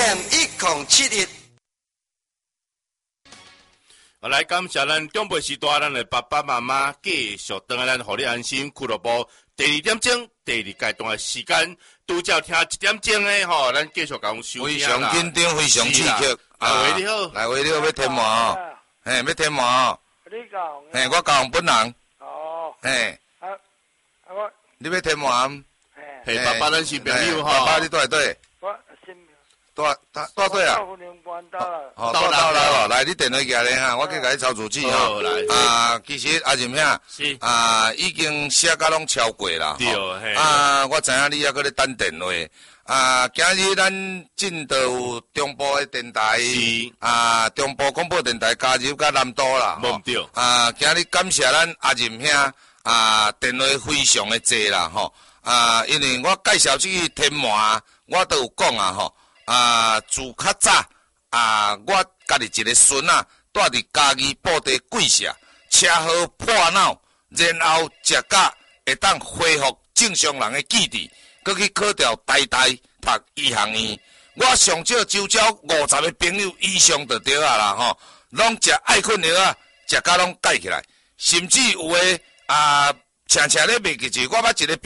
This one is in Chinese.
FM1071。 来感谢咱中部时代咱的爸爸妈妈继续回来咱互你安心俱乐部第2点钟第2阶段的时间，拄则听1点钟的吼，咱继续讲收听啦。 非常紧张，非常刺激。 来喂，你好。 来喂，你好，要添麻哦。嘿，要添麻哦。 你讲。 嘿，我教本人。 哦。 嘿。 我。 你要添麻？ 嘿，爸爸，咱是朋友吼。 爸爸，你在对？ 我新。 带对啊。 哦， 到了哦，来，你电话拿咧哈，我去甲你抄主旨吼。啊，其实阿任兄， 是已经写甲拢超过啦。 对，嘿。 我知影你还搁咧等电话。今日咱进到有中部的电台，中部广播电台加入甲南都啦。 对。 今日感谢咱阿任兄，电话非常的济啦吼。因为我介绍这个天麻，我都有讲啊吼。自较早我家己一个孙啊，住伫嘉义布袋贵社，车祸破脑，然后食甲会当恢复正常人的记忆，佮去考调台大读医学院。我上少周遭50个朋友以上就对啊啦吼，拢食爱困药啊，食甲拢改起来，甚至有的请咧卖记住，我捌一个。